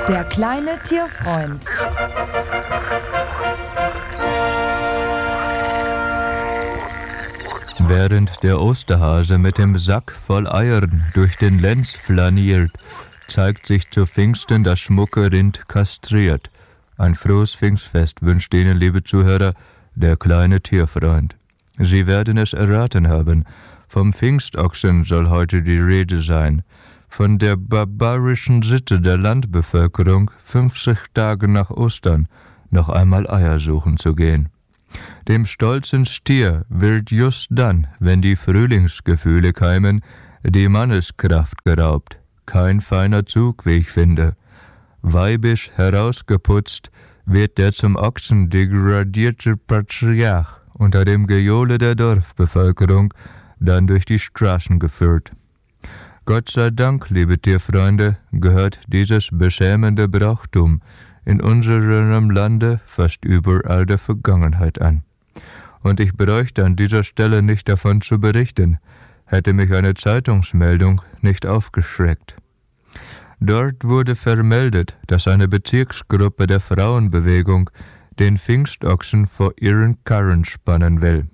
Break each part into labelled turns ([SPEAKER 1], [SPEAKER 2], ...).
[SPEAKER 1] Der kleine Tierfreund.
[SPEAKER 2] Während der Osterhase mit dem Sack voll Eiern durch den Lenz flaniert, zeigt sich zu Pfingsten das schmucke Rind kastriert. Ein frohes Pfingstfest wünscht Ihnen, liebe Zuhörer, der kleine Tierfreund. Sie werden es erraten haben, vom Pfingstochsen soll heute die Rede sein. Von der barbarischen Sitte der Landbevölkerung, 50 Tage nach Ostern noch einmal Eier suchen zu gehen. Dem stolzen Stier wird just dann, wenn die Frühlingsgefühle keimen, die Manneskraft geraubt. Kein feiner Zug, wie ich finde. Weibisch herausgeputzt wird der zum Ochsen degradierte Patriarch unter dem Gejohle der Dorfbevölkerung dann durch die Straßen geführt. Gott sei Dank, liebe Tierfreunde, gehört dieses beschämende Brauchtum in unserem Lande fast überall der Vergangenheit an. Und ich bräuchte an dieser Stelle nicht davon zu berichten, hätte mich eine Zeitungsmeldung nicht aufgeschreckt. Dort wurde vermeldet, dass eine Bezirksgruppe der Frauenbewegung den Pfingstochsen vor ihren Karren spannen will.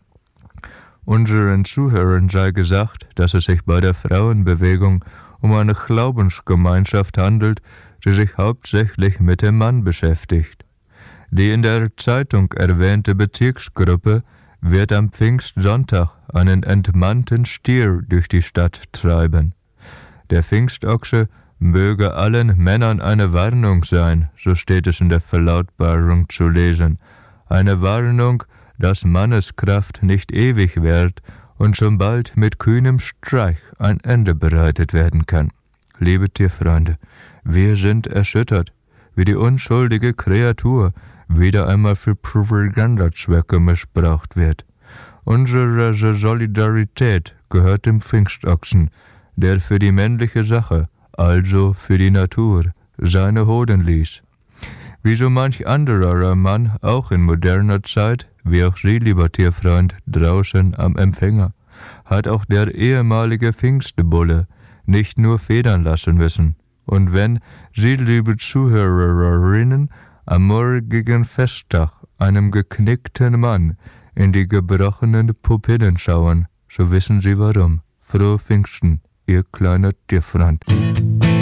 [SPEAKER 2] Unseren Zuhörern sei gesagt, dass es sich bei der Frauenbewegung um eine Glaubensgemeinschaft handelt, die sich hauptsächlich mit dem Mann beschäftigt. Die in der Zeitung erwähnte Bezirksgruppe wird am Pfingstsonntag einen entmannten Stier durch die Stadt treiben. Der Pfingstochse möge allen Männern eine Warnung sein, so steht es in der Verlautbarung zu lesen. Eine Warnung, dass Manneskraft nicht ewig währt und schon bald mit kühnem Streich ein Ende bereitet werden kann. Liebe Tierfreunde, wir sind erschüttert, wie die unschuldige Kreatur wieder einmal für Propagandazwecke missbraucht wird. Unsere Solidarität gehört dem Pfingstochsen, der für die männliche Sache, also für die Natur, seine Hoden ließ. Wie so manch anderer Mann, auch in moderner Zeit, wie auch Sie, lieber Tierfreund, draußen am Empfänger, hat auch der ehemalige Pfingstbulle nicht nur federn lassen müssen. Und wenn Sie, liebe Zuhörerinnen, am morgigen Festtag einem geknickten Mann in die gebrochenen Pupillen schauen, so wissen Sie warum. Frohe Pfingsten, Ihr kleiner Tierfreund.